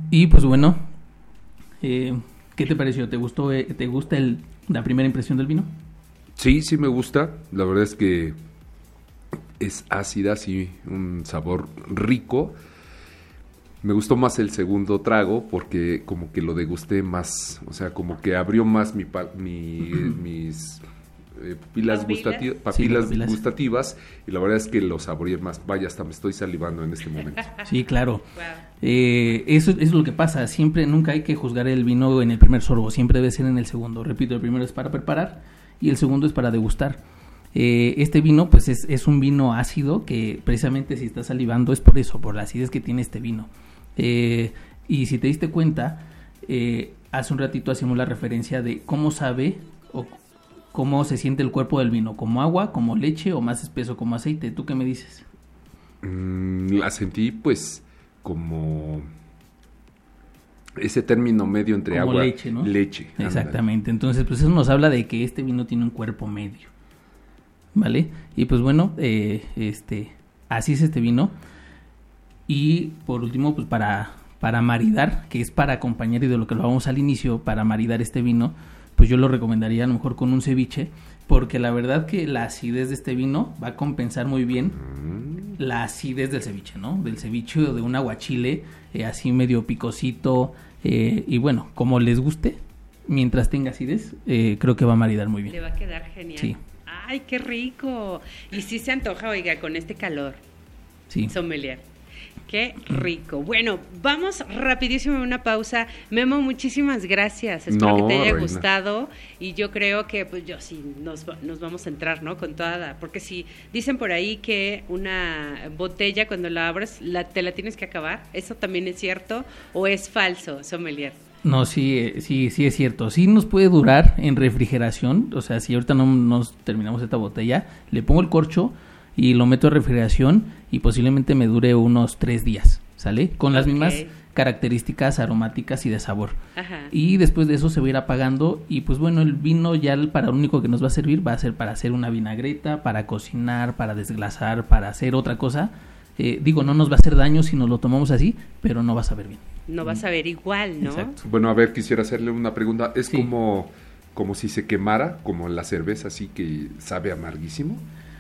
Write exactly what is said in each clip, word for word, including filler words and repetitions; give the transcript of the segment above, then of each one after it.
Y pues bueno, eh, ¿qué te pareció? ¿Te gustó, eh, te gusta el, la primera impresión del vino? Sí, sí me gusta. La verdad es que es ácida, sí, un sabor rico. Me gustó más el segundo trago porque como que lo degusté más, o sea, como que abrió más mi, pa- mi uh-huh. mis eh, pupilas, gustati- papilas sí, gustativas, y la verdad es que lo saboreé más. Vaya, hasta me estoy salivando en este momento. Sí, claro. Wow. Eh, eso, eso es lo que pasa. Siempre, nunca hay que juzgar el vino en el primer sorbo. Siempre debe ser en el segundo. Repito, el primero es para preparar y el segundo es para degustar. Eh, este vino, pues es, es un vino ácido que precisamente si estás salivando es por eso, por la acidez que tiene este vino. Eh, y si te diste cuenta, eh, hace un ratito hacíamos la referencia de cómo sabe o cómo se siente el cuerpo del vino, como agua, como leche o más espeso, como aceite. ¿Tú qué me dices? Mm, la sentí pues como ese término medio entre como agua leche, ¿no? leche. Exactamente. Ándale. Entonces pues eso nos habla de que este vino tiene un cuerpo medio, ¿vale? Y pues bueno, eh, este, así es este vino. Y por último, pues para, para maridar, que es para acompañar, y de lo que lo vamos al inicio, para maridar este vino, pues yo lo recomendaría a lo mejor con un ceviche, porque la verdad que la acidez de este vino va a compensar muy bien la acidez del ceviche, ¿no? Del ceviche o de un aguachile, eh, así medio picosito, eh, y bueno, como les guste, mientras tenga acidez, eh, creo que va a maridar muy bien. Le va a quedar genial. Sí. ¡Ay, qué rico! Y sí se antoja, oiga, con este calor. Sí. Sommelier. Qué rico. Bueno, vamos rapidísimo a una pausa. Memo, muchísimas gracias. Espero no, que te haya reina. gustado. Y yo creo que, pues yo sí, nos, nos vamos a entrar, ¿no? Con toda la, porque si dicen por ahí que una botella cuando la abres la, te la tienes que acabar, ¿eso también es cierto o es falso, sommelier? No, sí, sí, sí es cierto. Sí nos puede durar en refrigeración. O sea, si ahorita no nos terminamos esta botella, le pongo el corcho y lo meto en refrigeración y posiblemente me dure unos tres días, ¿sale? Con las okay. mismas características aromáticas y de sabor. Ajá. Y después de eso se va a ir apagando y pues bueno, el vino ya para lo único que nos va a servir va a ser para hacer una vinagreta, para cocinar, para desglasar, para hacer otra cosa. Eh, digo, no nos va a hacer daño si nos lo tomamos así, pero no va a saber bien. No va a saber igual, ¿no? Exacto. Bueno, a ver, quisiera hacerle una pregunta. ¿Es sí. como, como si se quemara, como la cerveza, así que sabe amarguísimo?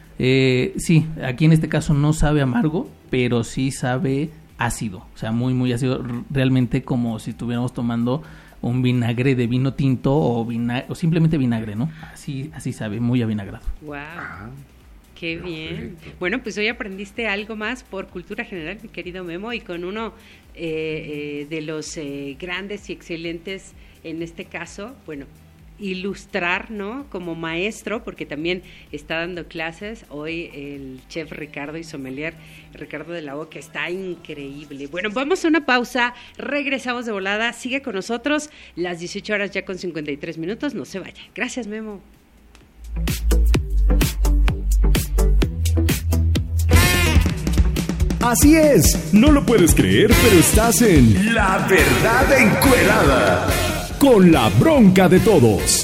Eh, sí, aquí en este caso no sabe amargo, pero sí sabe ácido, o sea, muy, muy ácido, realmente como si estuviéramos tomando un vinagre de vino tinto o, vina- o simplemente vinagre, ¿no? Así, así sabe, muy avinagrado. ¡Wow! Ah, ¡Qué bien! perfecto. Bueno, pues hoy aprendiste algo más por cultura general, mi querido Memo, y con uno eh, eh, de los eh, grandes y excelentes, en este caso, bueno, ilustrar, ¿no? Como maestro, porque también está dando clases hoy el chef Ricardo y sommelier Ricardo de la O, que está increíble. Bueno, vamos a una pausa, regresamos de volada, sigue con nosotros, las dieciocho horas ya con cincuenta y tres minutos, no se vaya. Gracias, Memo. Así es, no lo puedes creer, pero estás en La Verdad Encuerada, con la bronca de todos.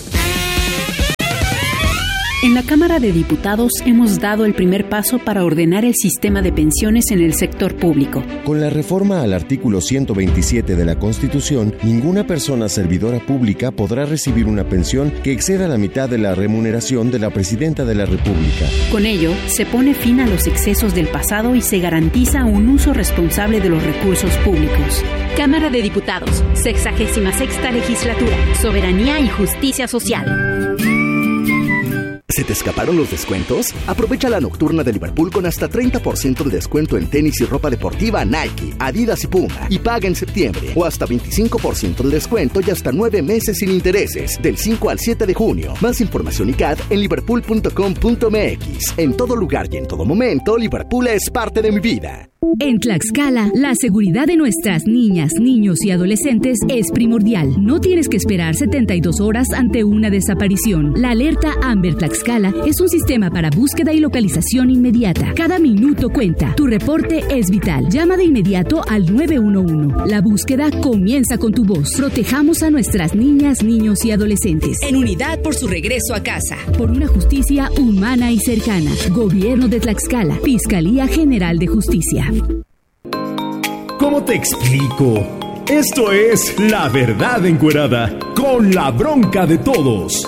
En la Cámara de Diputados hemos dado el primer paso para ordenar el sistema de pensiones en el sector público. Con la reforma al artículo ciento veintisiete de la Constitución, ninguna persona servidora pública podrá recibir una pensión que exceda la mitad de la remuneración de la Presidenta de la República. Con ello, se pone fin a los excesos del pasado y se garantiza un uso responsable de los recursos públicos. Cámara de Diputados, sexagésima sexta legislatura, soberanía y justicia social. ¿Se te escaparon los descuentos? Aprovecha la nocturna de Liverpool con hasta treinta por ciento de descuento en tenis y ropa deportiva Nike, Adidas y Puma. Y paga en septiembre. O hasta veinticinco por ciento de descuento y hasta nueve meses sin intereses. Del cinco al siete de junio. Más información y C A D en liverpool punto com punto m x. En todo lugar y en todo momento, Liverpool es parte de mi vida. En Tlaxcala, la seguridad de nuestras niñas, niños y adolescentes es primordial. No tienes que esperar setenta y dos horas ante una desaparición. La alerta Amber Tlaxcala es un sistema para búsqueda y localización inmediata. Cada minuto cuenta. Tu reporte es vital. Llama de inmediato al nueve uno uno. La búsqueda comienza con tu voz. Protejamos a nuestras niñas, niños y adolescentes. En unidad por su regreso a casa. Por una justicia humana y cercana. Gobierno de Tlaxcala. Fiscalía General de Justicia. ¿Cómo te explico? Esto es La Verdad Encuerada, con la bronca de todos.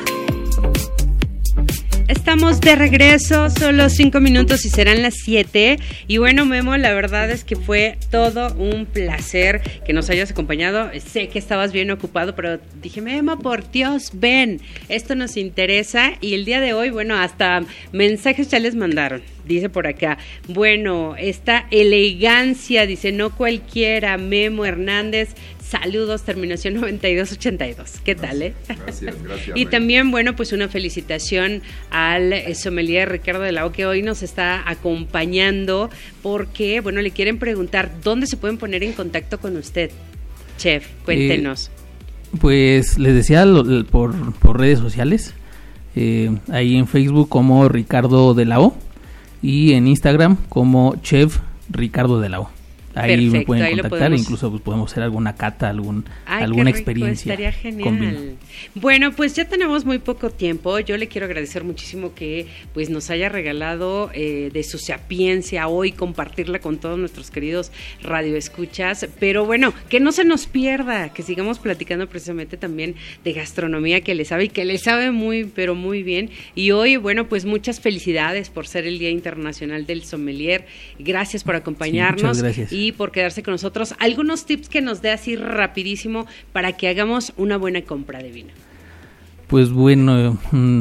Estamos de regreso, solo cinco minutos y serán las siete. Y bueno, Memo, la verdad es que fue todo un placer que nos hayas acompañado. Sé que estabas bien ocupado, pero dije, Memo, por Dios, ven, esto nos interesa. Y el día de hoy, bueno, hasta mensajes ya les mandaron. Dice por acá, bueno, esta elegancia, dice, no cualquiera, Memo Hernández, saludos, terminación noventa y dos ochenta y dos. ¿Qué tal, eh? Gracias, gracias. Y también, bueno, pues una felicitación al sommelier Ricardo de la O, que hoy nos está acompañando, porque, bueno, le quieren preguntar, ¿dónde se pueden poner en contacto con usted? Chef, cuéntenos. Eh, pues, les decía lo, por, por redes sociales, eh, ahí en Facebook como Ricardo de la O, y en Instagram como Chef Ricardo de la O. Ahí Perfecto, me pueden ahí contactar, podemos... incluso pues, podemos hacer alguna cata, algún, Ay, alguna qué rico, experiencia. Estaría genial. Bueno, pues ya tenemos muy poco tiempo. Yo le quiero agradecer muchísimo que pues nos haya regalado eh, de su sapiencia hoy, compartirla con todos nuestros queridos radioescuchas. Pero bueno, que no se nos pierda, que sigamos platicando precisamente también de gastronomía, que le sabe y que le sabe muy, pero muy bien. Y hoy, bueno, pues muchas felicidades por ser el Día Internacional del Sommelier. Gracias por acompañarnos. Sí, muchas gracias. Y por quedarse con nosotros. Algunos tips que nos dé así rapidísimo para que hagamos una buena compra de vino. Pues bueno, mmm,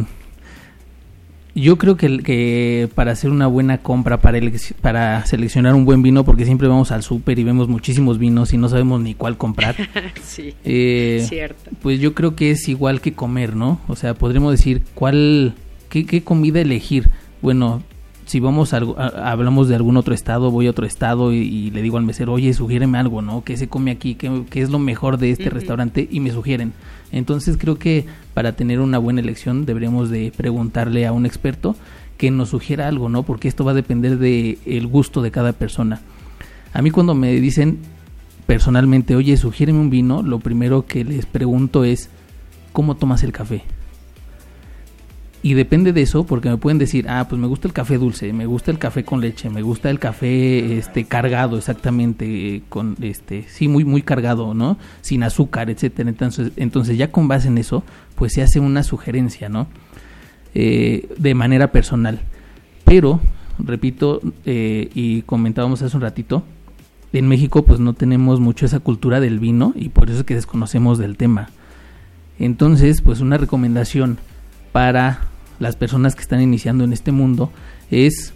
yo creo que, que para hacer una buena compra, para, elec- para seleccionar un buen vino, porque siempre vamos al súper y vemos muchísimos vinos y no sabemos ni cuál comprar. Sí, eh, cierto. Pues yo creo que es igual que comer, ¿no? O sea, podremos decir cuál, qué, qué comida elegir. Bueno, si vamos a, a, hablamos de algún otro estado, voy a otro estado y, y le digo al mesero, oye, sugiéreme algo, ¿no? ¿Qué se come aquí? ¿Qué, qué es lo mejor de este uh-huh. restaurante? Y me sugieren. Entonces creo que para tener una buena elección deberíamos de preguntarle a un experto que nos sugiera algo, ¿no? Porque esto va a depender de el gusto de cada persona. A mí cuando me dicen personalmente, oye, sugiéreme un vino, lo primero que les pregunto es, ¿cómo tomas el café? Y depende de eso, porque me pueden decir, ah, pues me gusta el café dulce, me gusta el café con leche, me gusta el café este cargado, exactamente, con este, sí, muy muy cargado, ¿no? Sin azúcar, etcétera. Entonces, entonces ya con base en eso, pues se hace una sugerencia, ¿no? Eh, de manera personal. Pero, repito, eh, y comentábamos hace un ratito, en México pues no tenemos mucho esa cultura del vino y por eso es que desconocemos del tema. Entonces, pues una recomendación para las personas que están iniciando en este mundo es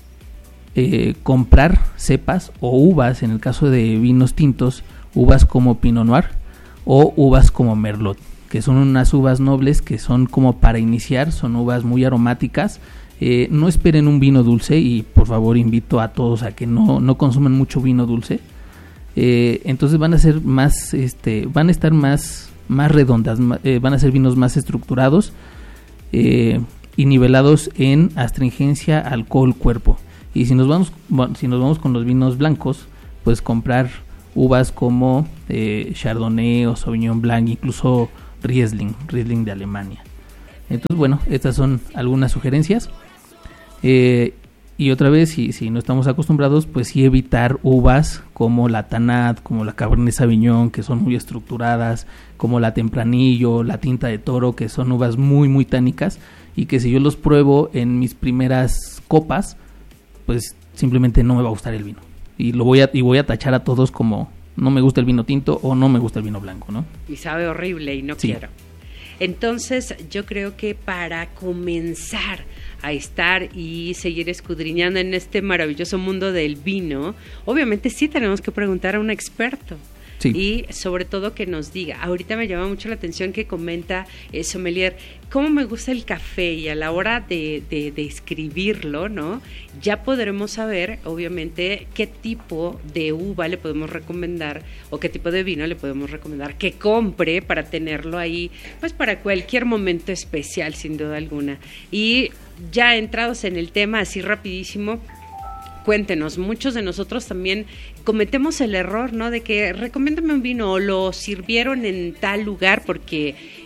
eh, comprar cepas o uvas, en el caso de vinos tintos, uvas como Pinot Noir o uvas como Merlot, que son unas uvas nobles que son como para iniciar, son uvas muy aromáticas. Eh, no esperen un vino dulce y por favor invito a todos a que no, no consuman mucho vino dulce. Eh, entonces van a ser más, este, van a estar más, más redondas, eh, van a ser vinos más estructurados. Eh, y nivelados en astringencia, alcohol, cuerpo. Y si nos vamos bueno, si nos vamos con los vinos blancos, pues comprar uvas como eh, Chardonnay o Sauvignon Blanc, incluso Riesling, Riesling de Alemania. Entonces, bueno, estas son algunas sugerencias. Eh, y otra vez, si, si no estamos acostumbrados, pues sí evitar uvas como la Tanat, como la Cabernet Sauvignon, que son muy estructuradas, como la Tempranillo, la Tinta de Toro, que son uvas muy, muy tánicas, y que si yo los pruebo en mis primeras copas, pues simplemente no me va a gustar el vino. Y lo voy a, y voy a tachar a todos como no me gusta el vino tinto o no me gusta el vino blanco, ¿no? Y sabe horrible y no sí. quiero. Entonces, yo creo que para comenzar a estar y seguir escudriñando en este maravilloso mundo del vino, obviamente sí tenemos que preguntar a un experto. Sí. Y sobre todo que nos diga, ahorita me llama mucho la atención que comenta eh, sommelier, cómo me gusta el café, y a la hora de, de, de escribirlo, ¿no? Ya podremos saber, obviamente, qué tipo de uva le podemos recomendar o qué tipo de vino le podemos recomendar que compre para tenerlo ahí, pues para cualquier momento especial, sin duda alguna. Y ya entrados en el tema, así rapidísimo, cuéntenos, muchos de nosotros también cometemos el error, ¿no? De que recomiéndame un vino o lo sirvieron en tal lugar porque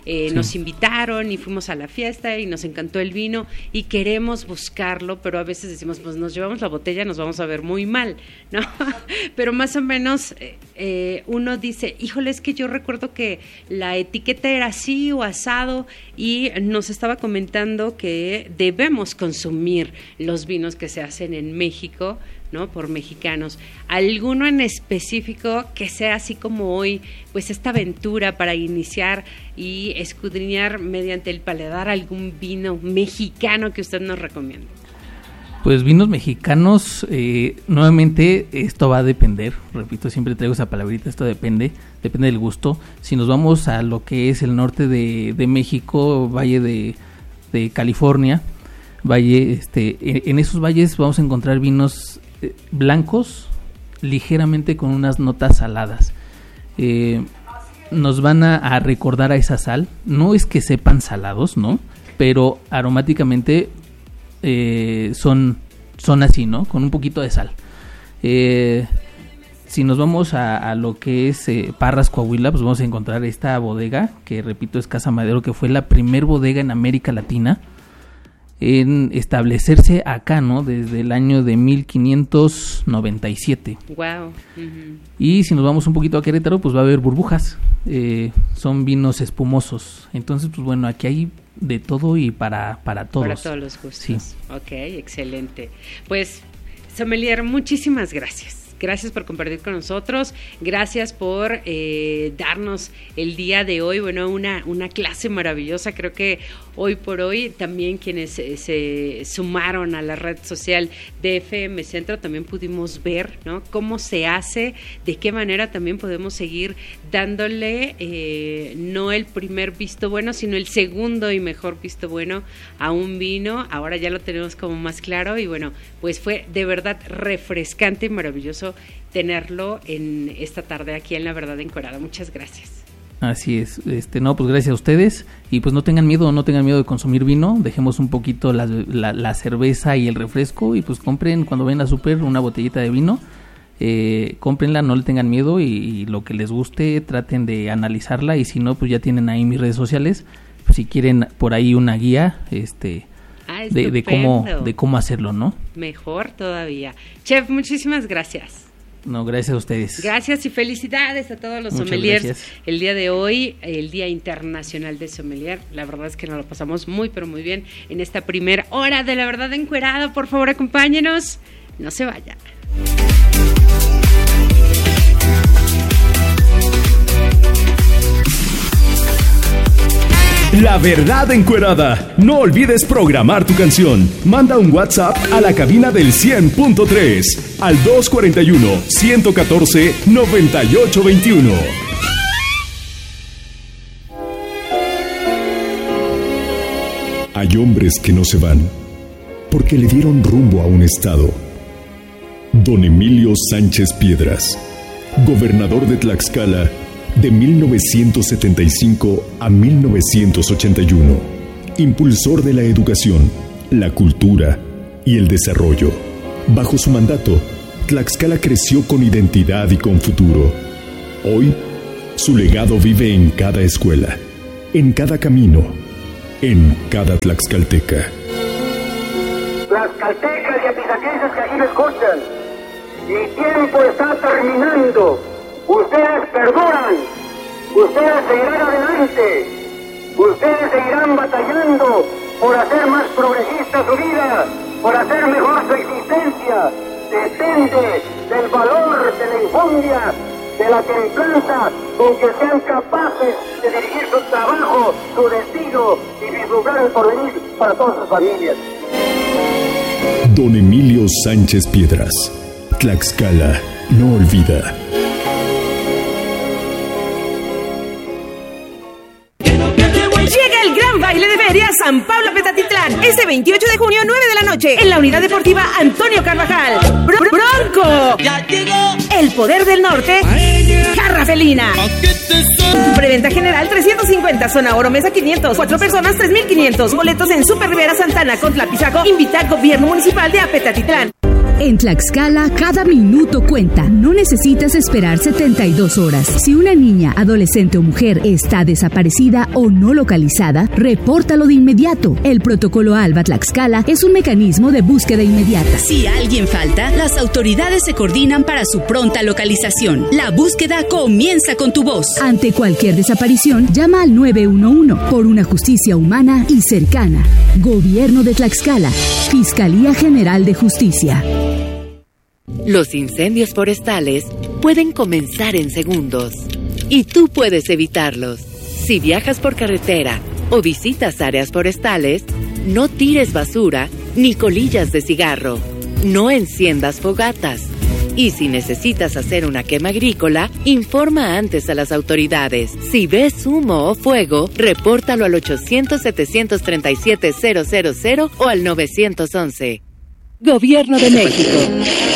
eh, Sí. nos invitaron y fuimos a la fiesta y nos encantó el vino y queremos buscarlo, pero a veces decimos, pues nos llevamos la botella, nos vamos a ver muy mal, ¿no? Pero más o menos eh, eh, uno dice, híjole, es que yo recuerdo que la etiqueta era así o asado, y nos estaba comentando que debemos consumir los vinos que se hacen en México, ¿no? Por mexicanos. ¿Alguno en específico que sea así como hoy, pues esta aventura para iniciar y escudriñar mediante el paladar algún vino mexicano que usted nos recomienda? Pues vinos mexicanos, eh, nuevamente esto va a depender, repito, siempre traigo esa palabrita, esto depende, depende del gusto. Si nos vamos a lo que es el norte de, de México, Valle de, de California, valle, este, en, en esos valles vamos a encontrar vinos eh, blancos, ligeramente con unas notas saladas. Eh, nos van a, a recordar a esa sal, no es que sepan salados, ¿no? Pero aromáticamente Eh, son, son así, ¿no? Con un poquito de sal. Eh, si nos vamos a, a lo que es eh, Parras, Coahuila, pues vamos a encontrar esta bodega, que repito es Casa Madero, que fue la primer bodega en América Latina en establecerse acá, ¿no? Desde el año de mil quinientos noventa y siete. Wow. Uh-huh. Y si nos vamos un poquito a Querétaro, pues va a haber burbujas. Eh, son vinos espumosos. Entonces, pues bueno, aquí hay de todo y para, para todos. Para todos los gustos. Sí. Ok, excelente. Pues, sommelier, muchísimas gracias. Gracias por compartir con nosotros, gracias por eh, darnos el día de hoy, bueno, una, una clase maravillosa. Creo que hoy por hoy también quienes eh, se sumaron a la red social de F M Centro también pudimos ver, ¿no?, cómo se hace, de qué manera también podemos seguir dándole eh, no el primer visto bueno, sino el segundo y mejor visto bueno a un vino. Ahora ya lo tenemos como más claro y bueno, pues fue de verdad refrescante y maravilloso tenerlo en esta tarde aquí en La Verdad Encuerada. Muchas gracias. Así es, este no, pues gracias a ustedes y pues no tengan miedo, no tengan miedo de consumir vino, dejemos un poquito la, la, la cerveza y el refresco y pues compren cuando vayan a súper una botellita de vino, eh, cómprenla, no le tengan miedo y, y lo que les guste traten de analizarla y si no pues ya tienen ahí mis redes sociales, pues si quieren por ahí una guía, este ah, de, de cómo de cómo hacerlo, ¿no? Mejor todavía. Chef, muchísimas gracias. No, gracias a ustedes. Gracias y felicidades a todos los Muchas sommeliers. gracias. El día de hoy, el Día Internacional de Sommelier. La verdad es que nos lo pasamos muy, pero muy bien en esta primera hora de La Verdad Encuerada. Por favor, acompáñenos. No se vayan. La Verdad Encuerada. No olvides programar tu canción. Manda un WhatsApp a la cabina del cien punto tres al dos cuarenta y uno, ciento catorce, noventa y ocho veintiuno. Hay hombres que no se van porque le dieron rumbo a un estado. Don Emilio Sánchez Piedras, gobernador de Tlaxcala de mil novecientos setenta y cinco a mil novecientos ochenta y uno, impulsor de la educación, la cultura y el desarrollo. Bajo su mandato, Tlaxcala creció con identidad y con futuro. Hoy, su legado vive en cada escuela, en cada camino, en cada tlaxcalteca. Tlaxcaltecas y apizaquenses que aquí me escuchan, el tiempo está terminando. Ustedes perduran, ustedes seguirán adelante, ustedes seguirán batallando por hacer más progresista su vida, por hacer mejor su existencia. Depende del valor, de la enjundia, de la templanza con que sean capaces de dirigir su trabajo, su destino y vislumbrar el porvenir para todas sus familias. Don Emilio Sánchez Piedras, Tlaxcala no olvida. Llega el gran baile de feria San Pablo Petatitlán, este veintiocho de junio, nueve de la noche, en la Unidad Deportiva Antonio Carvajal. Br- ¡Bronco! Ya llegó el poder del norte, Jarra Felina. Preventa general trescientos cincuenta, zona oro, mesa quinientos, cuatro personas tres mil quinientos, boletos en Super Rivera Santana con Tlapizaco. Invita Gobierno Municipal de Apetatitlán. En Tlaxcala, cada minuto cuenta. No necesitas esperar setenta y dos horas. Si una niña, adolescente o mujer está desaparecida o no localizada, repórtalo de inmediato. El protocolo ALBA Tlaxcala es un mecanismo de búsqueda inmediata. Si alguien falta, las autoridades se coordinan para su pronta localización. La búsqueda comienza con tu voz. Ante cualquier desaparición, llama al nueve uno uno por una justicia humana y cercana. Gobierno de Tlaxcala. Fiscalía General de Justicia. Los incendios forestales pueden comenzar en segundos y tú puedes evitarlos. Si viajas por carretera o visitas áreas forestales, no tires basura ni colillas de cigarro. No enciendas fogatas. Y si necesitas hacer una quema agrícola, informa antes a las autoridades. Si ves humo o fuego, repórtalo al ochocientos, setecientos treinta y siete, cero cero cero o al nueve once. Gobierno de México.